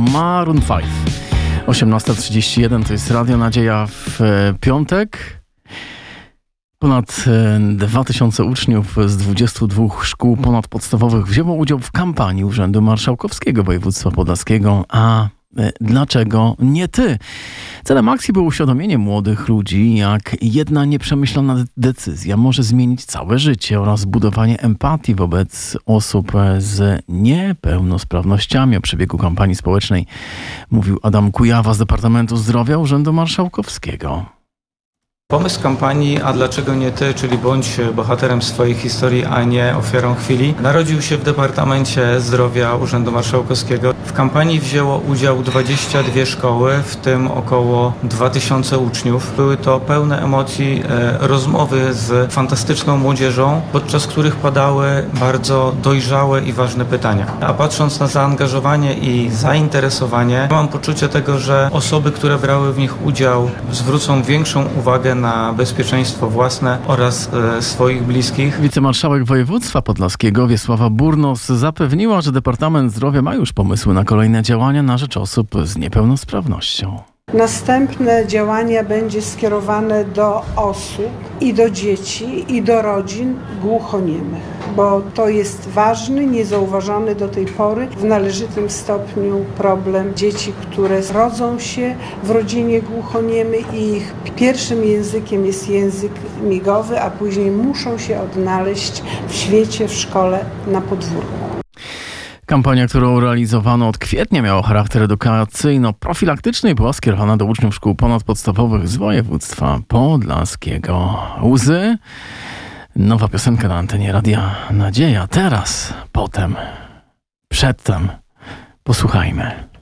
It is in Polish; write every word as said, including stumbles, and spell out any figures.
Maroon pięć. osiemnasta trzydzieści jeden to jest Radio Nadzieja w piątek. Ponad dwa tysiące uczniów z dwudziestu dwóch szkół ponadpodstawowych wzięło udział w kampanii Urzędu Marszałkowskiego Województwa Podlaskiego. A dlaczego nie ty? Celem akcji było uświadomienie młodych ludzi, jak jedna nieprzemyślana decyzja może zmienić całe życie oraz budowanie empatii wobec osób z niepełnosprawnościami. O przebiegu kampanii społecznej mówił Adam Kujawa z Departamentu Zdrowia Urzędu Marszałkowskiego. Pomysł kampanii „A dlaczego nie ty?”, czyli bądź bohaterem swojej historii, a nie ofiarą chwili, narodził się w Departamencie Zdrowia Urzędu Marszałkowskiego. W kampanii wzięło udział dwadzieścia dwie szkoły, w tym około dwa tysiące uczniów. Były to pełne emocji e, rozmowy z fantastyczną młodzieżą, podczas których padały bardzo dojrzałe i ważne pytania. A patrząc na zaangażowanie i zainteresowanie, mam poczucie tego, że osoby, które brały w nich udział, zwrócą większą uwagę na bezpieczeństwo własne oraz e, swoich bliskich. Wicemarszałek województwa podlaskiego Wiesława Burnos zapewniła, że Departament Zdrowia ma już pomysły na kolejne działania na rzecz osób z niepełnosprawnością. Następne działania będzie skierowane do osób i do dzieci i do rodzin głuchoniemych, bo to jest ważny, niezauważony do tej pory w należytym stopniu problem dzieci, które rodzą się w rodzinie głuchoniemej i ich pierwszym językiem jest język migowy, a później muszą się odnaleźć w świecie, w szkole, na podwórku. Kampania, którą realizowano od kwietnia, miała charakter edukacyjno-profilaktyczny i była skierowana do uczniów szkół ponadpodstawowych z województwa podlaskiego. Łzy. Nowa piosenka na antenie Radia Nadzieja. Teraz, potem, przedtem. Posłuchajmy.